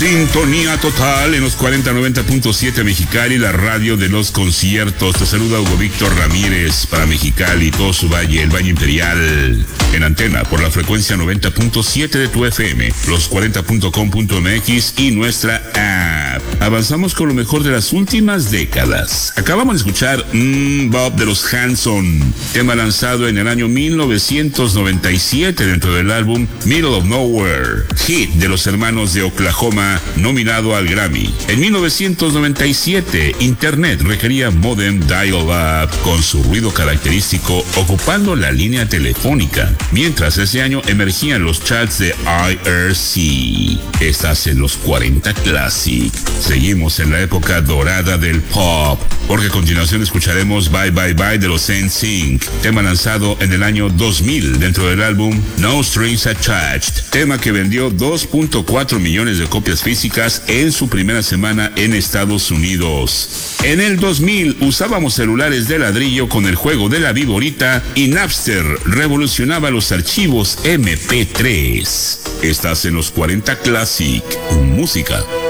Sintonía total en los 4090.7 Mexicali, la radio de los conciertos. Te saluda Hugo Víctor Ramírez para Mexicali, todo su valle, el Valle Imperial. En antena por la frecuencia 90.7 de tu FM, los 40.com.mx y nuestra app. Avanzamos con lo mejor de las últimas décadas. Acabamos de escuchar Bob de los Hanson, tema lanzado en el año 1997 dentro del álbum Middle of Nowhere, hit de los hermanos de Oklahoma, nominado al Grammy. En 1997, Internet requería modem dial-up con su ruido característico ocupando la línea telefónica, mientras ese año emergían los charts de IRC. Estás en los 40 Classic. Seguimos en la época dorada del pop, porque a continuación escucharemos Bye Bye Bye de los NSYNC, tema lanzado en el año 2000 dentro del álbum No Strings Attached, tema que vendió 2.4 millones de copias físicas en su primera semana en Estados Unidos. En el 2000 usábamos celulares de ladrillo con el juego de la viborita y Napster revolucionaba los archivos MP3. Estás en los 40 Classic, música